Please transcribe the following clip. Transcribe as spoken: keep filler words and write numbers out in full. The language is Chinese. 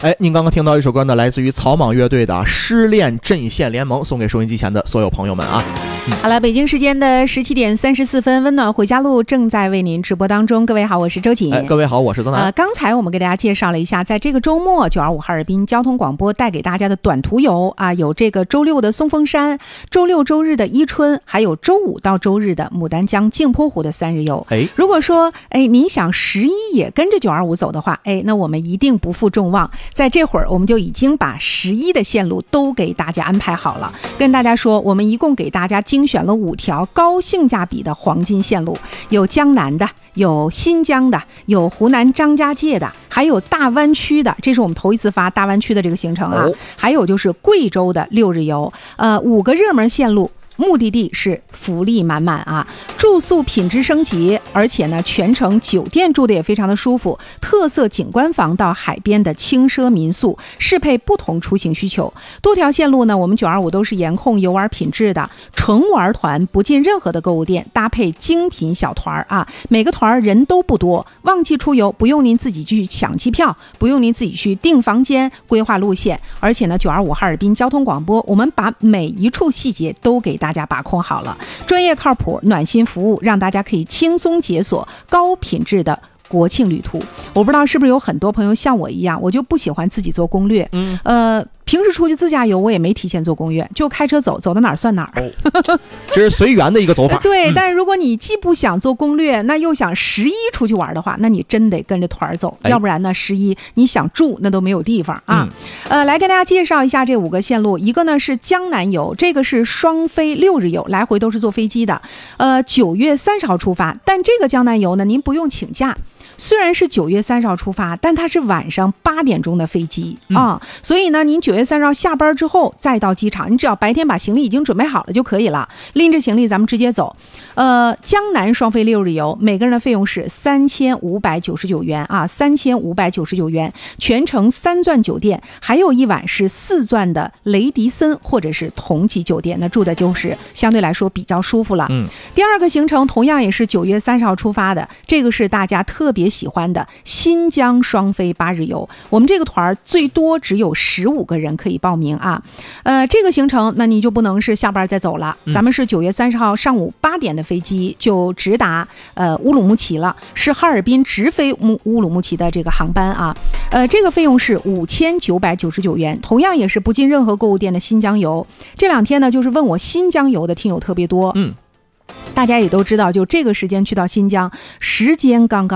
哎，您刚刚听到一首歌呢，来自于草蜢乐队的《失恋阵线联盟》，送给收音机前的所有朋友们啊。 嗯、好了，北京时间的十七点三十四分，温暖回家路正在为您直播当中。各位好，我是周瑾。 哎，各位好，我是曾南。 呃，刚才我们给大家介绍了一下，在这个周末九二五哈尔滨交通广播带给大家的短途游啊，有这个周六的松峰山，周六周日的伊春，还有周五到周日的牡丹江镜泊湖的三日游。 哎， 如果说哎您想十一也跟着九二五走的话，哎，那我们一定不负众望，在这会儿我们就已经把十一的线路都给大家安排好了。跟大家说，我们一共给大家精选了五条高性价比的黄金线路，有江南的，有新疆的，有湖南张家界的，还有大湾区的，这是我们头一次发大湾区的这个行程啊。哦、还有就是贵州的六日游，呃，五个热门线路。目的地是福利满满啊，住宿品质升级，而且呢，全程酒店住的也非常的舒服，特色景观房到海边的轻奢民宿，适配不同出行需求。多条线路呢，我们九二五都是严控游玩品质的，纯玩团不进任何的购物店，搭配精品小团啊，每个团人都不多，旺季出游不用您自己去抢机票，不用您自己去订房间、规划路线，而且呢，九二五哈尔滨交通广播，我们把每一处细节都给大家把控好了，专业靠谱，暖心服务，让大家可以轻松解锁高品质的国庆旅途。我不知道是不是有很多朋友像我一样，我就不喜欢自己做攻略，嗯，呃。平时出去自驾游我也没提前做攻略，就开车走，走到哪儿算哪儿、 哦、这是随缘的一个走法。 对、 嗯、 但是如果你既不想做攻略，那又想十一出去玩的话，那你真得跟着团走、哎、要不然呢十一你想住那都没有地方啊、嗯、呃，来跟大家介绍一下这五个线路。一个呢是江南游，这个是双飞六日游，来回都是坐飞机的，呃，九月三十号出发，但这个江南游呢您不用请假，虽然是九月三十号出发，但它是晚上八点钟的飞机、嗯、啊，所以呢，您九月三十号下班之后再到机场，你只要白天把行李已经准备好了就可以了，拎着行李咱们直接走。呃，江南双飞六日游，每个人的费用是三千五百九十九元啊，三千五百九十九元，全程三钻酒店，还有一晚是四钻的雷迪森或者是同级酒店，那住的就是相对来说比较舒服了。嗯，第二个行程同样也是九月三十号出发的，这个是大家特别喜欢的新疆双飞八日游，我们这个团最多只有十五个人可以报名啊。呃，这个行程那你就不能是下班再走了，咱们是九月三十号上午八点的飞机就直达呃乌鲁木齐了，是哈尔滨直飞乌乌鲁木齐的这个航班啊。呃，这个费用是五千九百九十九元，同样也是不进任何购物店的新疆游。这两天呢，就是问我新疆游的听友特别多，嗯。大家也都知道，就这个时间去到新疆，时间刚刚